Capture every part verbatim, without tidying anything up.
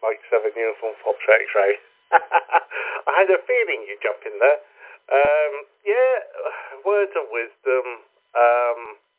Mike seven Uniform Foxtrot X-Ray. I had a feeling you'd jump in there. Um, yeah, words of wisdom. Um,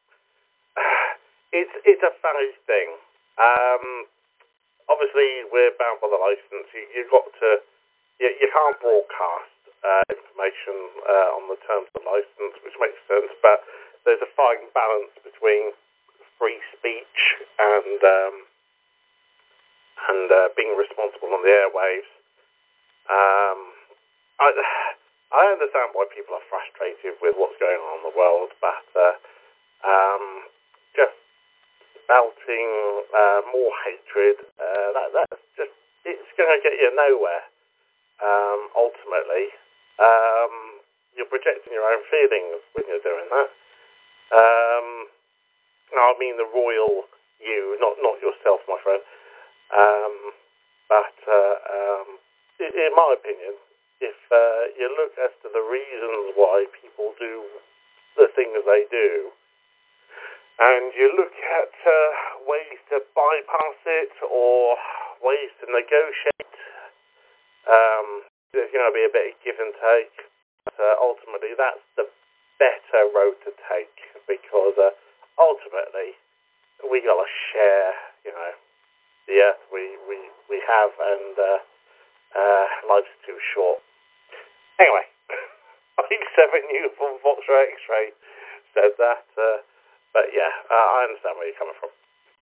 it's it's a funny thing. Um, obviously, we're bound by the license. You, you've got to. You, you can't broadcast uh, information uh, on the terms of the license, which makes sense. But there's a fine balance between free speech and um, and uh, being responsible on the airwaves. Um, I, I understand why people are frustrated with what's going on in the world, but uh, um, just spouting uh, more hatred, uh, that, that's just, it's going to get you nowhere, um, ultimately. Um, you're projecting your own feelings when you're doing that. Um, no, I mean the royal you, not, not yourself, my friend. Um, but uh, um, in, in my opinion, if uh, you look as to the reasons why people do the things they do, and you look at uh, ways to bypass it or ways to negotiate, um, there's going to be a bit of give and take. But uh, ultimately, that's the better road to take, because uh, ultimately, we got to share, you know, the earth we, we, we have, and uh, uh, life's too short. Anyway, Mike seven Uniform Foxtrot X-Ray said that, uh, but yeah, uh, I understand where you're coming from.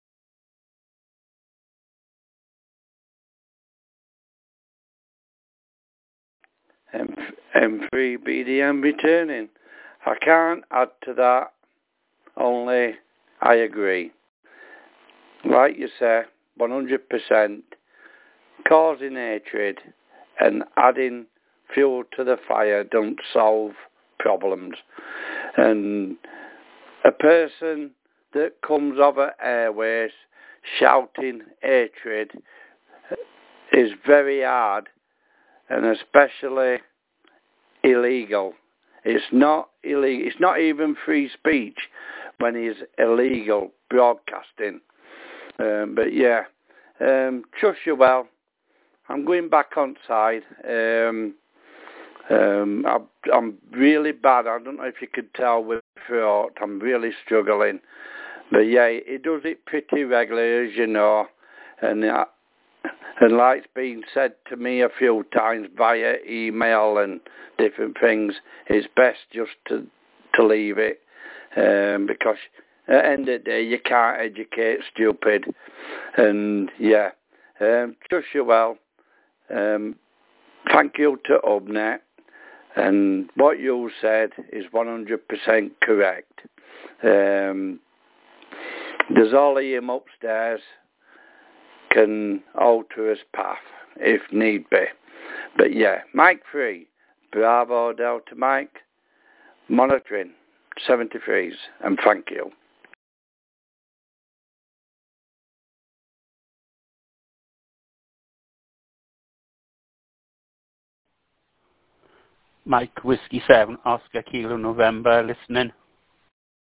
M three B D M returning. I can't add to that, only I agree. Like you say, one hundred percent causing hatred and adding fuel to the fire don't solve problems. And a person that comes over airways shouting hatred is very hard, and especially illegal. It's not illegal. It's not even free speech when it's illegal broadcasting. Um, but yeah, um, trust you well. I'm going back on side. Um, um, I, I'm really bad. I don't know if you could tell with my throat. I'm really struggling. But yeah, he does it pretty regularly, as you know. And uh, and like it's been said to me a few times via email and different things, it's best just to to leave it, um, because at the end of the day you can't educate stupid. And yeah, um, trust you well. Um, thank you to Hubnet, and what you said is one hundred percent correct. Um, there's all of him upstairs can alter his path if need be. But yeah, Mike three, Bravo Delta Mike, monitoring seventy-threes, and thank you. Mike Whiskey seven, Oscar Kilo November, listening.